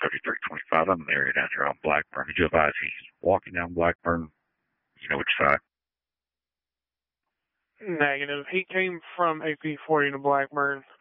3325. I'm in the area down here on Blackburn. Did you advise he's walking down Blackburn? You know which side? Negative. He came from AP40 to Blackburn.